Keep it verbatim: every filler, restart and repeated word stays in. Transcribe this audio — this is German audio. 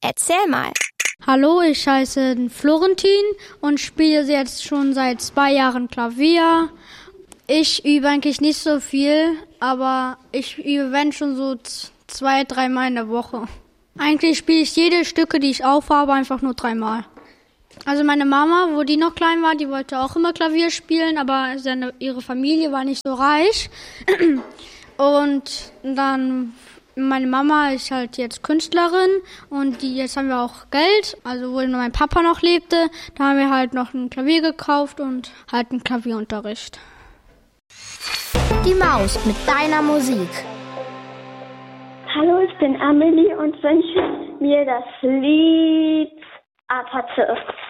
Erzähl mal. Hallo, ich heiße Florentin und spiele jetzt schon seit zwei Jahren Klavier. Ich übe eigentlich nicht so viel, aber ich übe wenn schon so zwei, dreimal in der Woche. Eigentlich spiele ich jede Stücke, die ich aufhabe, einfach nur dreimal. Also meine Mama, wo die noch klein war, die wollte auch immer Klavier spielen, aber seine, ihre Familie war nicht so reich. Und dann meine Mama ist halt jetzt Künstlerin und die, jetzt haben wir auch Geld. Also wo mein Papa noch lebte, da haben wir halt noch ein Klavier gekauft und halt einen Klavierunterricht. Die Maus mit deiner Musik. Hallo, ich bin Amelie und wünsche mir das Lied Apathe.